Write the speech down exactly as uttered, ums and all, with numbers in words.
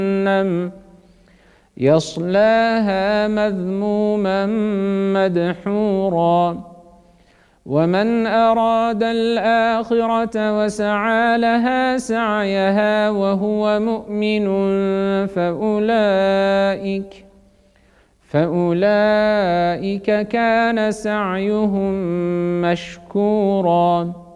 جهنم يصلاها مذموما مدحورا ومن أراد الآخرة وسعى لها سعيها وهو مؤمن فأولئك فأولئك كان سعيهم مشكورا